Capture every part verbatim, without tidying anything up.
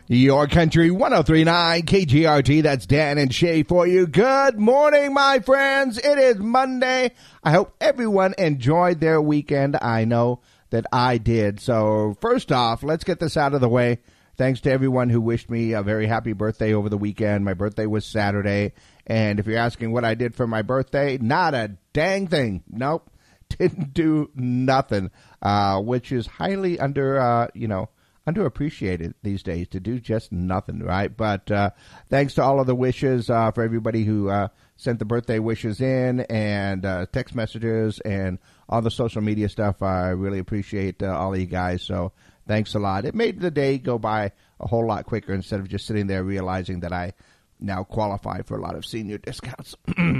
Your Country one oh three point nine K G R T. That's Dan and Shay for you. Good morning, my friends. It is Monday. I hope everyone enjoyed their weekend. I know that I did. So first off, let's get this out of the way. Thanks to everyone who wished me a very happy birthday over the weekend. My birthday was Saturday. And if you're asking what I did for my birthday, not a dang thing. Nope. Didn't do nothing, uh, which is highly under, uh, you know, underappreciated these days, to do just nothing, right? But uh, thanks to all of the wishes uh, for everybody who uh, sent the birthday wishes in, and uh, text messages and all the social media stuff. I really appreciate uh, all of you guys. So thanks a lot. It made the day go by a whole lot quicker instead of just sitting there realizing that I now qualify for a lot of senior discounts.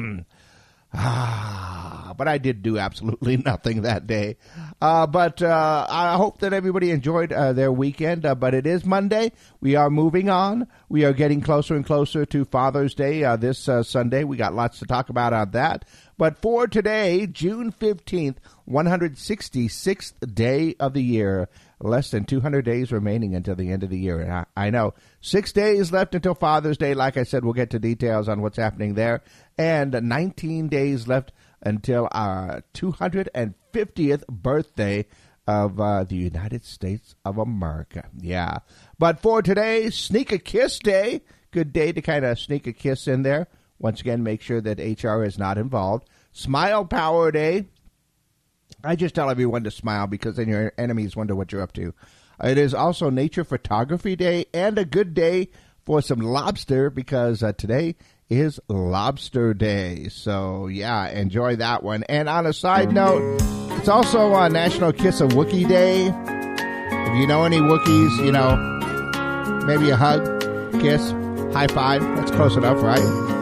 Ah, but I did do absolutely nothing that day. Uh, but uh, I hope that everybody enjoyed uh, their weekend. Uh, but it is Monday. We are moving on. We are getting closer and closer to Father's Day uh, this uh, Sunday. We got lots to talk about on that. But for today, June fifteenth, one hundred sixty-sixth day of the year. Less than two hundred days remaining until the end of the year. And I, I know. Six days left until Father's Day. Like I said, we'll get to details on what's happening there. And nineteen days left until our two hundred fiftieth birthday of uh, the United States of America. Yeah. But for today, Sneak a Kiss Day. Good day to kind of sneak a kiss in there. Once again, make sure that H R is not involved. Smile Power Day. I just tell everyone to smile because then your enemies wonder what you're up to. It is also Nature Photography Day, and a good day for some lobster because uh, today is Lobster Day. So, yeah, enjoy that one. And on a side note, it's also uh, National Kiss a Wookiee Day. If you know any Wookiees, you know, maybe a hug, kiss, high five. That's close enough, right?